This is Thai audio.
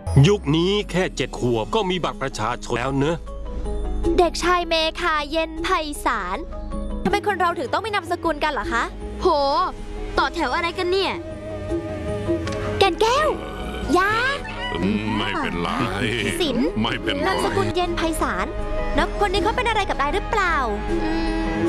ยุคนี้แค่7 ขวบก็มีบัตรประชาชนแล้วเนอะเด็กชายเมคาเย็นไพศาลทำไมคนเราถึงต้องมีนามสกุลกันเหรอคะโห ต่อแถวอะไรกันเนี่ยแก่นแก้ว ยาไม่เป็นไรศิลป์ไม่เป็นไรนามสกุลเย็นไพศาลแล้วคนนี้เขาเป็นอะไรกับนายหรือเปล่า